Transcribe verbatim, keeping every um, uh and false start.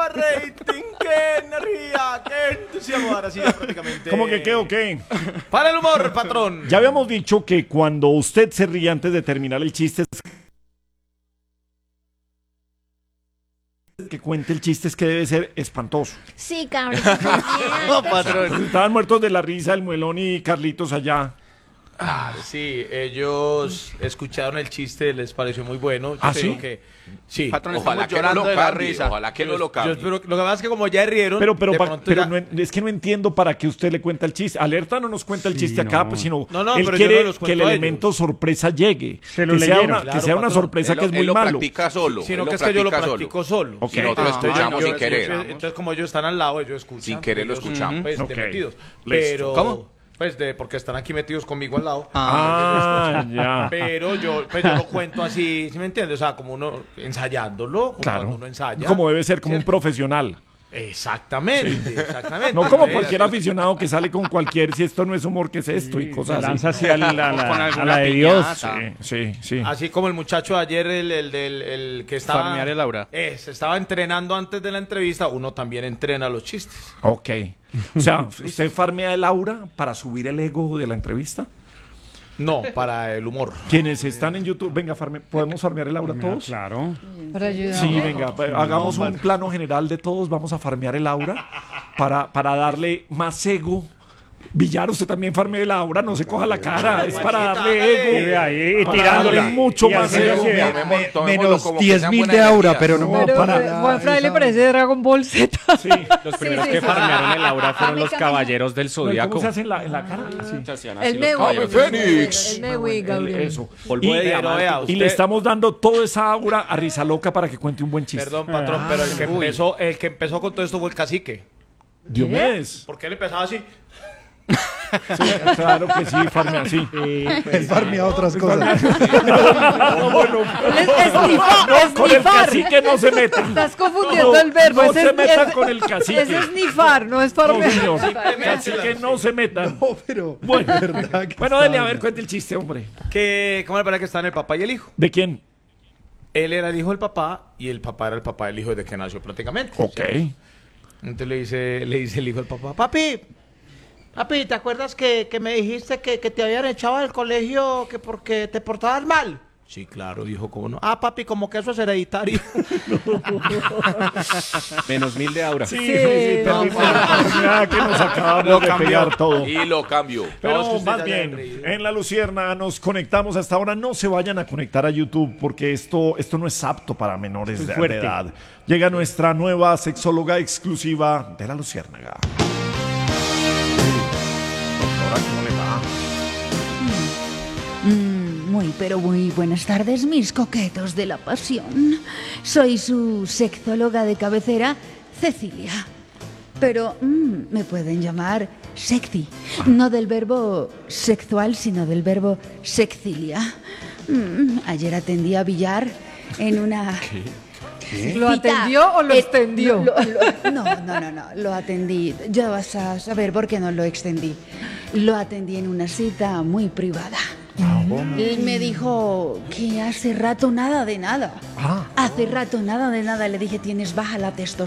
rating, qué energía, qué entusiasmo. Ahora sí, ya prácticamente. ¿Cómo que qué o qué? Para el humor, patrón. Ya habíamos dicho que cuando usted se ríe antes de terminar el chiste, que cuente el chiste es que debe ser espantoso. Sí, cabrón. No, patrón. Estaban muertos de la risa el Muelón y Carlitos allá. Ah, sí, ellos escucharon el chiste, les pareció muy bueno. Yo ¿Ah, te sí? digo que sí. Patrón, Ojalá estamos que no llorando lo de la cambie, risa. ojalá que no lo Yo cambie. espero, lo que pasa es que como ya rieron, Pero, pero, de pa- pronto pero ya- no en- es que no entiendo para qué usted le cuenta el chiste. Alerta no nos cuenta el Sí, chiste acá, no. pues, sino No, no, él pero yo quiere no los que el cuento a elemento sorpresa llegue. Se lo que sea leyeron. una, Claro, que sea una patrón. sorpresa Él que lo- es muy él lo malo. practica solo. Sino él que es que yo lo practica practico solo. solo. Ok. Y nosotros Ah, escuchamos yo- sin yo- querer. yo- Entonces, como ellos están al lado, ellos escuchan. Sin querer lo ellos, escuchamos. Pues, de Ok. metidos. Listo. Pero, ¿Cómo? Pues de, porque están aquí metidos conmigo al lado. Ah, ya. Pero yo, pues yo lo cuento así, ¿sí me entiendes? O sea, como uno ensayándolo, como Claro. cuando uno ensaya. Como debe ser, como un ¿Cierto? profesional. Exactamente, exactamente. No como Es- cualquier aficionado que sale con cualquier, si esto no es humor, ¿qué es esto? Y Se cosas lanza así. así a la, a Con la, a alguna la de Dios. piñata. Sí, sí, sí. Así como el muchacho de ayer, el, el, del el que estaba... Farmear el aura. Eh, se estaba entrenando antes de la entrevista, uno también entrena los chistes. Ok. O sea, ¿usted farmea el aura para subir el ego de la entrevista? No, para el humor. Quienes están en YouTube, venga, farme- ¿podemos farmear el aura todos? Claro. Para ayudar. Sí, venga, pa- hagamos un plano general de todos, vamos a farmear el aura para, para darle más ego. Villar, usted también farmea el aura, no se coja la cara, es para darle Y ego. ve ahí, y Para tirándola. darle mucho Y más haciendo ego. así, vea. Tomemos- tomémoslo Menos como que diez sean mil buena de aura, energía. pero no, No, Pero para- Juan Fray le parece Dragon Ball Z. Sí. Los primeros sí, que sí. farmearon el aura A fueron mí los también. caballeros del ¿Cómo zodiaco. se hace en la, en la cara? Así. Se hacían así El los Mewi. caballeros. Fénix. El Mewi, Gabriel. Eso. Polvo de Y, Pero diamante. vea, y usted- le estamos dando toda esa aura a Risa Loca para que cuente un buen chiste. Perdón, patrón, pero el que empezó, el que empezó con todo esto fue el cacique. Diomedes. Porque él empezaba así. Sí, claro que sí, farmea así. es farmear otras cosas. No, bueno, Es, es nifar, no, es con el nifar. cacique no se metan. Estás confundiendo No, el verbo. no ese se es, metan es- con el cacique. Ese es nifar, no es No, farmear. señor. Cacique no se metan. No, pero Bueno, verdad que bueno, está dele a ver, bien. cuente el chiste, hombre. Que, ¿cómo le parece que están el papá y el hijo? ¿De quién? Él era el hijo del papá y el papá era el papá del hijo desde que nació prácticamente. Ok. Entonces le dice, le dice el hijo del papá, papi, papi, ¿te acuerdas que, que me dijiste que, que te habían echado del colegio que porque te portabas mal? Sí, claro, dijo, ¿cómo no? Ah, papi, como que eso es hereditario. Menos mil de aura. Sí, sí, sí, No, terrible la oportunidad que nos acabamos de pegar todo. Y lo cambio. Pero No, es que usted más ya se ha bien, reído. en La Lucierna nos conectamos hasta ahora. No se vayan a conectar a YouTube porque esto, esto no es apto para menores Es de, fuerte. de edad. Llega nuestra nueva sexóloga exclusiva de La Luciérnaga. Doctora, ¿cómo le va? Mm, muy, pero muy buenas tardes, mis coquetos de la pasión. Soy su sexóloga de cabecera, Cecilia. Pero mm, me pueden llamar sexy. No del verbo sexual, sino del verbo sexilia. Mm, ayer atendí a Villar en una... ¿Lo cita. atendió o lo Eh, extendió? lo- lo- no, no, no, no, lo atendí. Ya vas a saber por qué no lo extendí. Lo atendí en una cita muy privada. Él me dijo que hace rato nada de nada. Ah. Hace rato nada de nada. Le dije, tienes baja la testosterona.